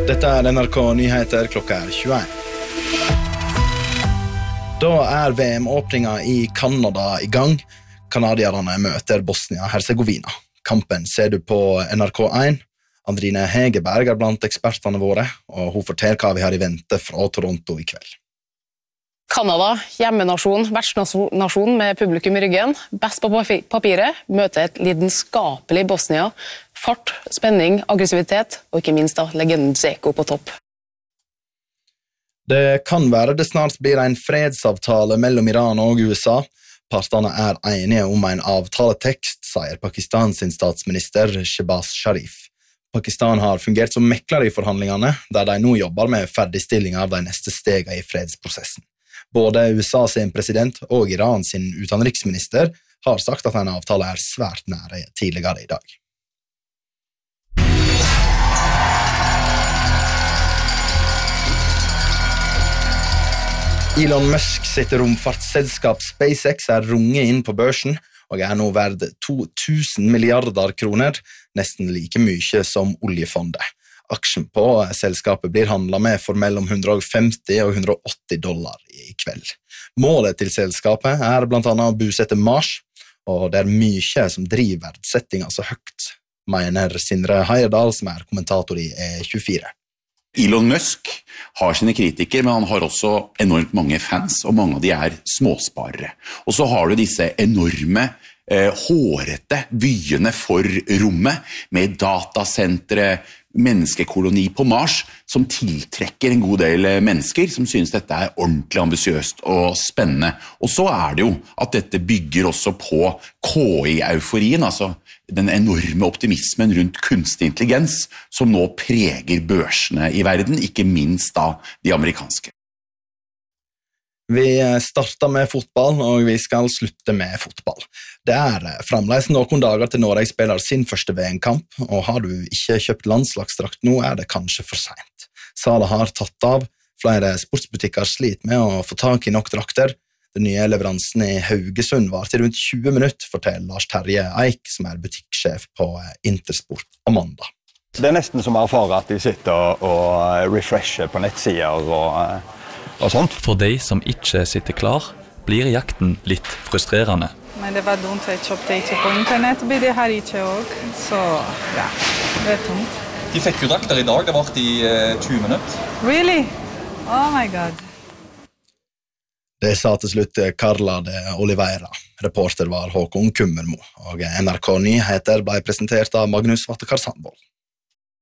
Dette NRK Nyheter, klokka 21. Da VM-åpningen i Kanada I gang. Kanadierne møter Bosnia-Herzegovina. Kampen ser du på NRK1. Andrine Hegerberg blant ekspertene våre, og hun forteller hva vi har I vente fra Toronto I kveld. Kanada, hjemmenasjon, vertsnasjon med publikum I ryggen, best på papiret, møter et lidenskapelig Bosnia, fart, spenning, aggressivitet, og ikke minst da, legenden Dzeko på topp. Det kan være det snart blir en fredsavtale mellom Iran og USA. Partene enige om en avtaletekst, sier Pakistans statsminister Shehbaz Sharif. Pakistan har fungert som mekler I forhandlingene, der de nå jobber med ferdigstilling av de neste stegene I fredsprosessen. Både USA sin president og Iran sin utenriksminister har sagt at en avtale svært nære tidligere I dag. Elon Musk sitt romfartsselskap SpaceX runget inn på børsen og nå verd 2000 milliarder kroner, nesten like mye som oljefondet. Aksjen på selskapet blir handlet med for mellom 150 og $180 I kveld. Målet til selskapet blant annet å busette Mars, og det mye som driver verdsettingen så høyt, mener Sindre Heierdal, som kommentator I E24. Elon Musk har sine kritikere, men han har også enormt mange fans, og mange av de småsparere. Og så har du disse enorme, hårete vyene for rommet, med datasentre, menneskekoloni på Mars, som tiltrekker en god del mennesker, som synes dette ordentlig ambisiøst og spennende. Og så det jo at dette bygger også på KI-euforien, altså den enorme optimismen rundt kunstig intelligens, som nå preger børsene I verden, ikke minst da de amerikanske. Vi starter med fotball, og vi skal slutte med fotball. Det fremdeles noen dager til Norge spiller sin første VM-kamp, og har du ikke kjøpt landslagsdrakt nå, det kanskje for sent. Salet har tatt av, flere sportsbutikker sliter med å få tak I nok drakter. Den nye leveransen I Haugesund var til rundt 20 minutter, forteller Lars Terje Eik, som butikksjef på Intersport Amanda. Det nesten som å erfare at de sitter og refresher på nettsider og sånt. For de som ikke sitter klar, blir jakten litt frustrerende. Men det var dumt at jeg kjøpte ikke på internett, blir det her ikke også, så ja, det tungt. De fikk jo drakter I dag, det var I 20 minutter. Really? Oh my god. Det sa til slutt Carla de Oliveira. Reporter var Håkon Kummermo, og NRK Nyheter ble presentert av Magnus Vattekar Sandvold.